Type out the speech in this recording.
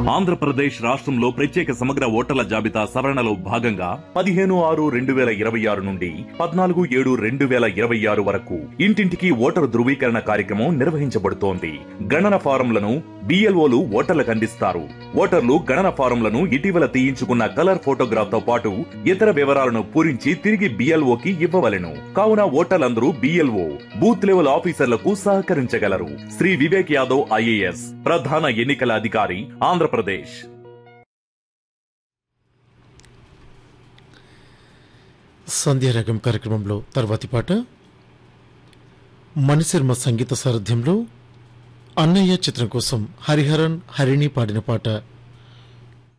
ఆంధ్రప్రదేశ్ రాష్ట్రంలో ప్రత్యేక సమగ్ర ఓటర్ల జాబితా సవరణలో భాగంగా 15/6/2026 నుండి 14/7/2026 వరకు ఇంటింటికి ఓటరు ధృవీకరణ కార్యక్రమం నిర్వహించబడుతోంది. గణన ఫారంలను బిఎల్ఓలు ఓటర్లకు అందిస్తారు. ఓటర్లు గణన ఫారంలను ఇటీవల తీయించుకున్న కలర్ ఫోటోగ్రాఫ్ తో పాటు ఇతర వివరాలను పూరించి తిరిగి బిఎల్ఓకి ఇవ్వవలెను. కావున ఓటర్లందరూ బిఎల్ఓ బూత్ లెవెల్ ఆఫీసర్లకు సహకరించగలరు. శ్రీ వివేక్ యాదవ్ ఐఏఎస్ ప్రధాన ఎన్నికల అధికారి, ఆంధ్రప్రదేశ్. సంధ్యారాగం కార్యక్రమంలో తర్వాతి పాట మణిశర్మ సంగీత సారథ్యంలో అన్నయ్య చిత్రం కోసం హరిహరన్ హరిణి పాడిన పాట.